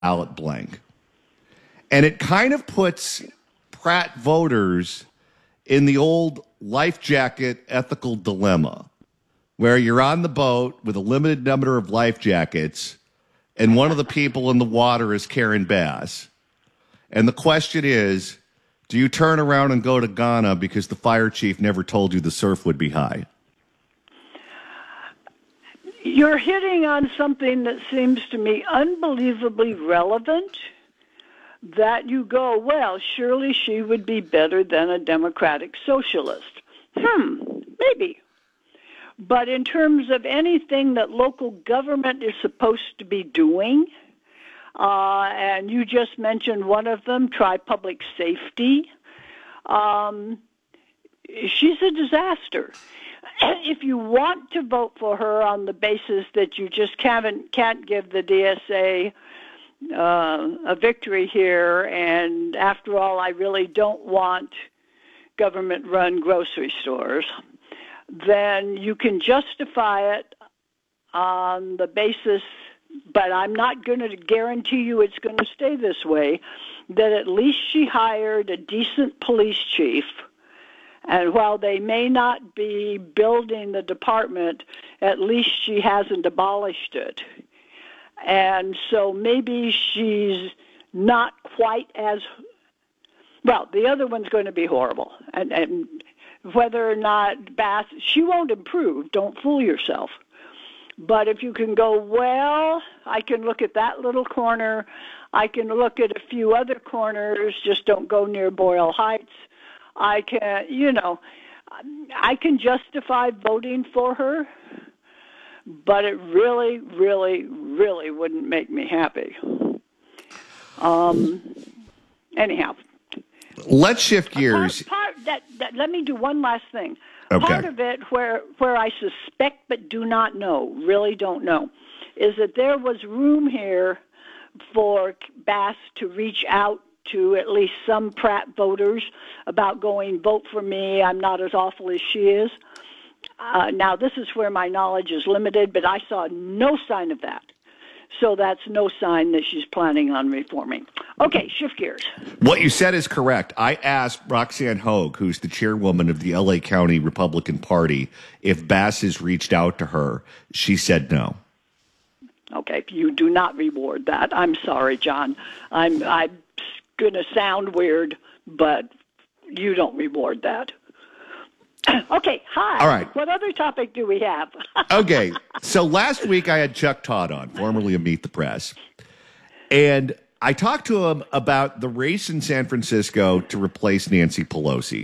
ballot blank. And it kind of puts Pratt voters in the old life jacket ethical dilemma, where you're on the boat with a limited number of life jackets, and one of the people in the water is Karen Bass. And the question is, do you turn around and go to Ghana because the fire chief never told you the surf would be high? You're hitting on something that seems to me unbelievably relevant, that you go, well, surely she would be better than a democratic socialist. Maybe. But in terms of anything that local government is supposed to be doing, and you just mentioned one of them, try public safety, she's a disaster. If you want to vote for her on the basis that you just can't give the DSA a victory here, and after all, I really don't want government-run grocery stores, then you can justify it on the basis, but I'm not going to guarantee you it's going to stay this way, that at least she hired a decent police chief. And while they may not be building the department, at least she hasn't abolished it. And so maybe she's not quite as, well, the other one's going to be horrible. And whether or not Bass, she won't improve, don't fool yourself. But if you can go, well, I can look at that little corner, I can look at a few other corners, just don't go near Boyle Heights. I can justify voting for her, but it really, really, really wouldn't make me happy. Anyhow. Let's shift gears. Let me do one last thing. Okay. Part of it where I suspect but do not know, really don't know, is that there was room here for Bass to reach out to at least some Pratt voters about going, vote for me, I'm not as awful as she is. Now, this is where my knowledge is limited, but I saw no sign of that. So that's no sign that she's planning on reforming. Okay, shift gears. What you said is correct. I asked Roxanne Hogue, who's the chairwoman of the L.A. County Republican Party, if Bass has reached out to her. She said no. Okay, you do not reward that. I'm sorry, John. I'm going to sound weird, but you don't reward that. Okay, hi. All right. What other topic do we have? Okay, so last week I had Chuck Todd on, formerly of Meet the Press, and I talked to him about the race in San Francisco to replace Nancy Pelosi.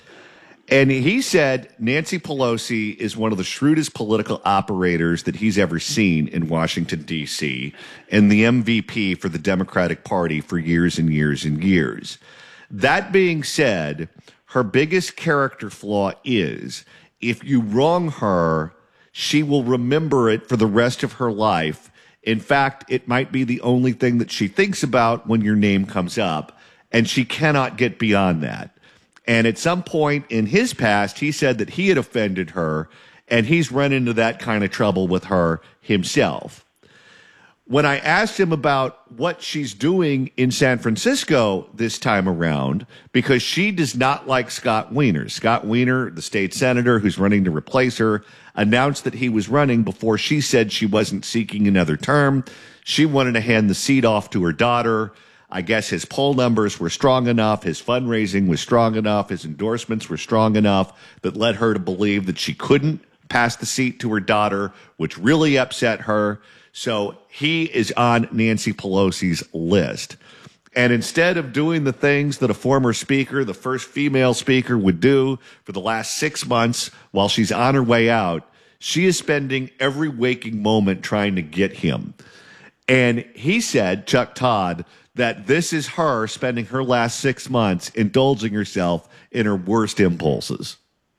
And he said Nancy Pelosi is one of the shrewdest political operators that he's ever seen in Washington, D.C., and the MVP for the Democratic Party for years and years and years. That being said, her biggest character flaw is if you wrong her, she will remember it for the rest of her life. In fact, it might be the only thing that she thinks about when your name comes up, and she cannot get beyond that. And at some point in his past, he said that he had offended her, and he's run into that kind of trouble with her himself. When I asked him about what she's doing in San Francisco this time around, because she does not like Scott Wiener. Scott Wiener, the state senator who's running to replace her, announced that he was running before she said she wasn't seeking another term. She wanted to hand the seat off to her daughter. I guess his poll numbers were strong enough, his fundraising was strong enough, his endorsements were strong enough that led her to believe that she couldn't pass the seat to her daughter, which really upset her. So he is on Nancy Pelosi's list. And instead of doing the things that a former speaker, the first female speaker, would do for the last 6 months while she's on her way out, she is spending every waking moment trying to get him. And he said, Chuck Todd, that this is her spending her last 6 months indulging herself in her worst impulses.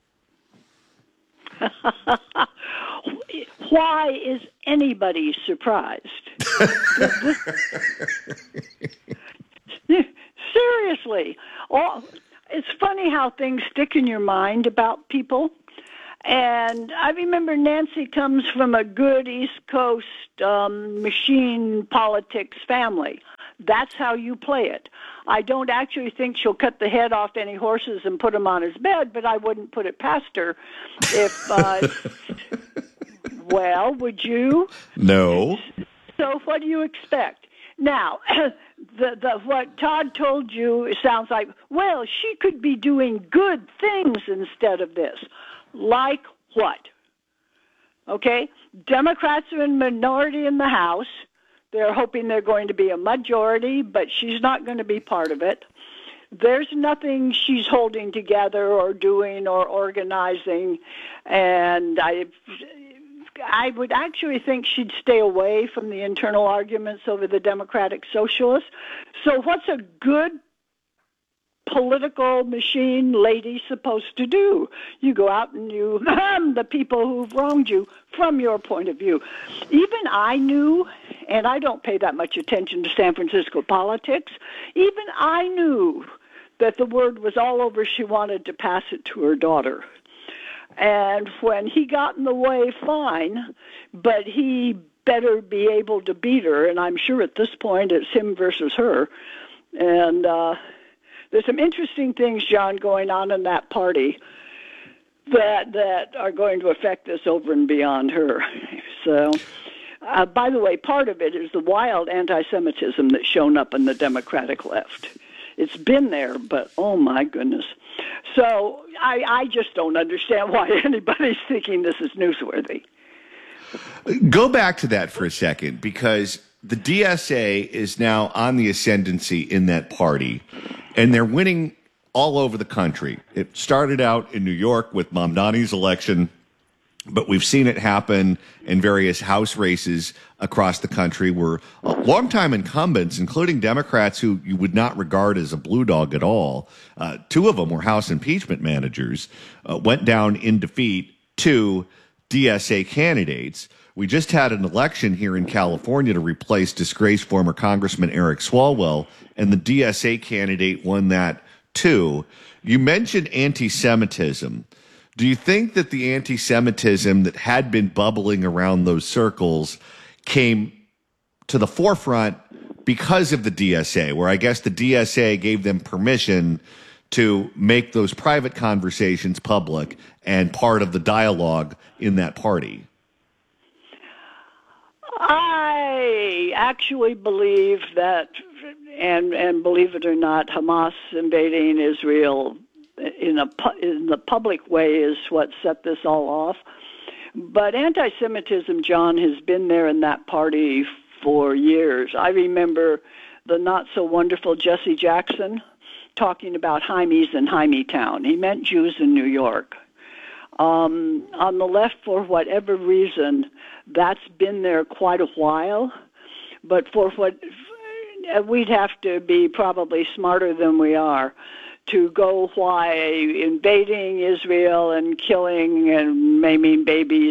Why is anybody surprised? Seriously. It's funny how things stick in your mind about people. And I remember Nancy comes from a good East Coast machine politics family. That's how you play it. I don't actually think she'll cut the head off any horses and put them on his bed, but I wouldn't put it past her if, well, would you? No. So what do you expect? Now, what Todd told you sounds like, well, she could be doing good things instead of this. Like what? Okay? Democrats are in minority in the House. They're hoping they're going to be a majority, but she's not going to be part of it. There's nothing she's holding together or doing or organizing, and I would actually think she'd stay away from the internal arguments over the Democratic Socialists. So what's a good political machine lady supposed to do? You go out and you harm the people who've wronged you from your point of view. Even I knew, and I don't pay that much attention to San Francisco politics, even I knew that the word was all over she wanted to pass it to her daughter. And when he got in the way, fine, but he better be able to beat her, and I'm sure at this point it's him versus her. And there's some interesting things, John, going on in that party that are going to affect this over and beyond her. So, by the way, part of it is the wild anti-Semitism that's shown up in the Democratic left. It's been there, but oh my goodness. So I just don't understand why anybody's thinking this is newsworthy. Go back to that for a second, because the DSA is now on the ascendancy in that party, and they're winning all over the country. It started out in New York with Mamdani's election, but we've seen it happen in various House races across the country where longtime incumbents, including Democrats who you would not regard as a blue dog at all, two of them were House impeachment managers, went down in defeat to DSA candidates. We just had an election here in California to replace disgraced former Congressman Eric Swalwell, and the DSA candidate won that too. You mentioned anti-Semitism. Do you think that the anti-Semitism that had been bubbling around those circles came to the forefront because of the DSA, where I guess the DSA gave them permission to make those private conversations public and part of the dialogue in that party? I actually believe that, and believe it or not, Hamas invading Israel in the public way is what set this all off. But anti-Semitism, John, has been there in that party for years. I remember the not-so-wonderful Jesse Jackson talking about Hymies in Hymietown. He meant Jews in New York. On the left, for whatever reason, that's been there quite a while. But for what we'd have to be probably smarter than we are to go why invading Israel and killing and maiming babies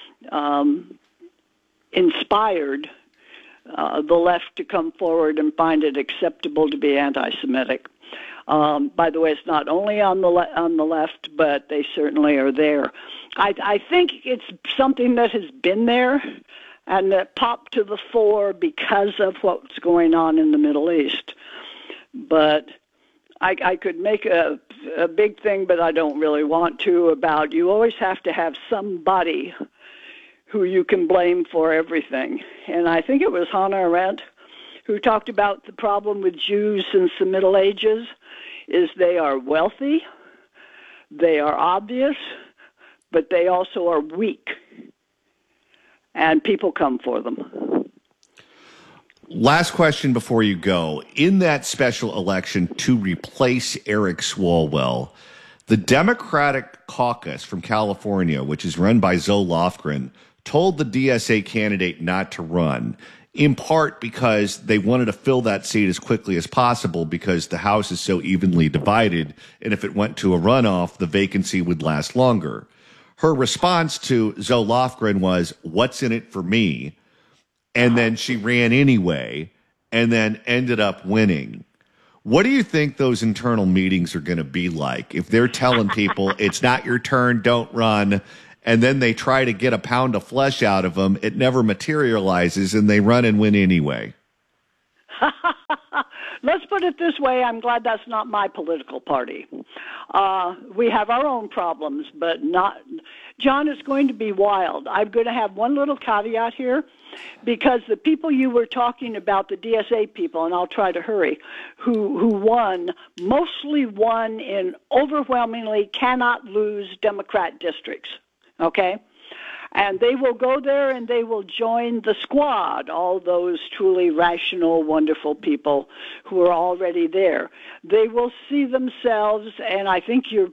inspired the left to come forward and find it acceptable to be anti-Semitic. By the way, it's not only on the left, but they certainly are there. I think it's something that has been there and that popped to the fore because of what's going on in the Middle East. But I could make a big thing, but I don't really want to, about you always have to have somebody who you can blame for everything. And I think it was Hannah Arendt who talked about the problem with Jews since the Middle Ages is they are wealthy, they are obvious, but they also are weak. And people come for them. Last question before you go. In that special election to replace Eric Swalwell, the Democratic caucus from California, which is run by Zoe Lofgren, told the DSA candidate not to run, in part because they wanted to fill that seat as quickly as possible because the House is so evenly divided, and if it went to a runoff, the vacancy would last longer. Her response to Zoe Lofgren was, "What's in it for me?" And then she ran anyway and then ended up winning. What do you think those internal meetings are going to be like if they're telling people it's not your turn, don't run, and then they try to get a pound of flesh out of them. It never materializes, and they run and win anyway. Let's put it this way. I'm glad that's not my political party. We have our own problems, but not. John, it's going to be wild. I'm going to have one little caveat here, because the people you were talking about, the DSA people, and I'll try to hurry, who won, mostly won in overwhelmingly cannot lose Democrat districts, okay? And they will go there and they will join the squad, all those truly rational, wonderful people who are already there. They will see themselves, and I think you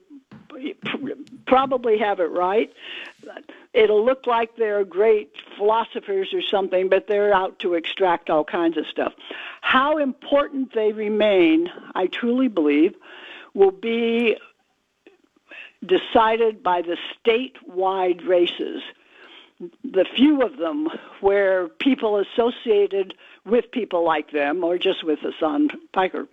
probably have it right, it'll look like they're great philosophers or something, but they're out to extract all kinds of stuff. How important they remain, I truly believe, will be decided by the statewide races. The few of them where people associated with people like them, or just with Hassan Piker,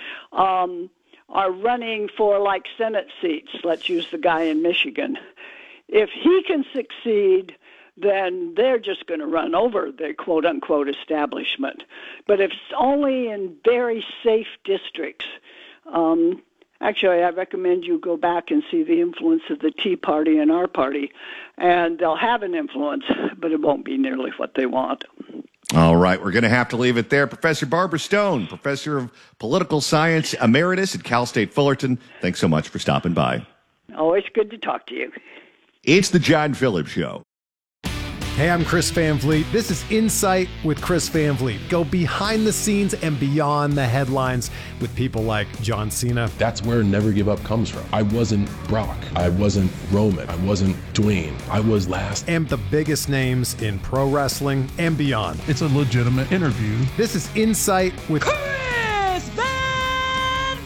are running for like Senate seats. Let's use the guy in Michigan. If he can succeed, then they're just going to run over the quote-unquote establishment. But if it's only in very safe districts, actually, I recommend you go back and see the influence of the Tea Party and our party, and they'll have an influence, but it won't be nearly what they want. All right, we're going to have to leave it there. Professor Barbara Stone, Professor of Political Science Emeritus at Cal State Fullerton, thanks so much for stopping by. Always good to talk to you. It's the John Phillips Show. Hey, I'm Chris Van Vliet. This is Insight with Chris Van Vliet. Go behind the scenes and beyond the headlines with people like John Cena. That's where Never Give Up comes from. I wasn't Brock. I wasn't Roman. I wasn't Dwayne. I was last. And the biggest names in pro wrestling and beyond. It's a legitimate interview. This is Insight with Chris Van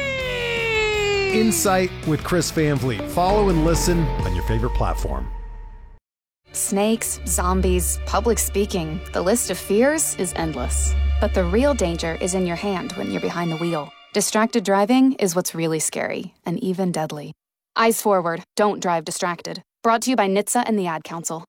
Vliet. Insight with Chris Van Vliet. Follow and listen on your favorite platform. Snakes, zombies, public speaking, the list of fears is endless. But the real danger is in your hand when you're behind the wheel. Distracted driving is what's really scary and even deadly. Eyes forward, don't drive distracted. Brought to you by NHTSA and the Ad Council.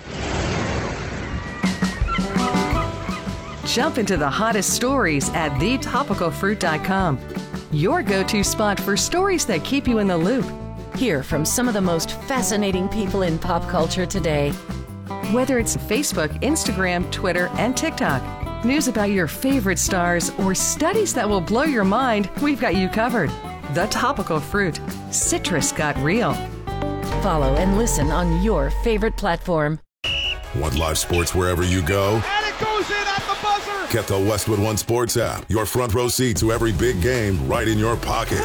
Jump into the hottest stories at thetopicalfruit.com. Your go-to spot for stories that keep you in the loop. Hear from some of the most fascinating people in pop culture today. Whether it's Facebook, Instagram, Twitter, and TikTok, news about your favorite stars, or studies that will blow your mind, we've got you covered. The Topical Fruit. Citrus got real. Follow and listen on your favorite platform. Want live sports wherever you go? And it goes in at the buzzer! Get the Westwood One Sports app. Your front row seat to every big game right in your pocket.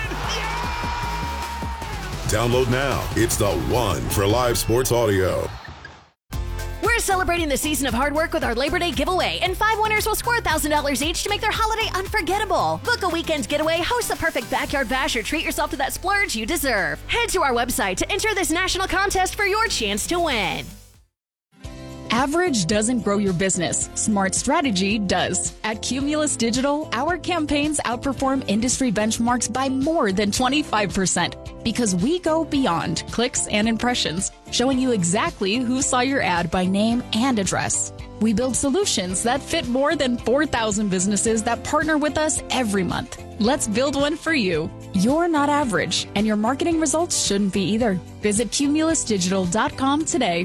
Download now. It's the one for live sports audio. We're celebrating the season of hard work with our Labor Day giveaway, and 5 winners will score $1,000 each to make their holiday unforgettable. Book a weekend getaway, host the perfect backyard bash, or treat yourself to that splurge you deserve. Head to our website to enter this national contest for your chance to win. Average doesn't grow your business. Smart strategy does. At Cumulus Digital, our campaigns outperform industry benchmarks by more than 25% because we go beyond clicks and impressions, showing you exactly who saw your ad by name and address. We build solutions that fit more than 4,000 businesses that partner with us every month. Let's build one for you. You're not average, and your marketing results shouldn't be either. Visit cumulusdigital.com today.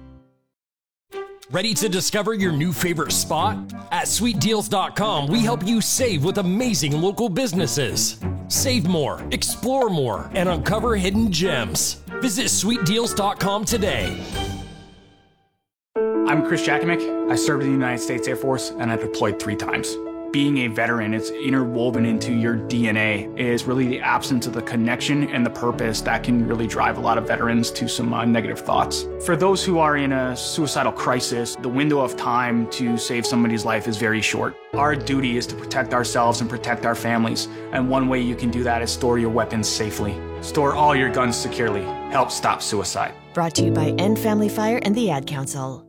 Ready to discover your new favorite spot? At sweetdeals.com, we help you save with amazing local businesses. Save more, explore more, and uncover hidden gems. Visit sweetdeals.com today. I'm Chris Jakomick. I served in the United States Air Force, and I deployed 3 times. Being a veteran, it's interwoven into your DNA, is really the absence of the connection and the purpose that can really drive a lot of veterans to some negative thoughts. For those who are in a suicidal crisis, the window of time to save somebody's life is very short. Our duty is to protect ourselves and protect our families, and one way you can do that is store your weapons safely. Store all your guns securely. Help stop suicide. Brought to you by End Family Fire and the Ad Council.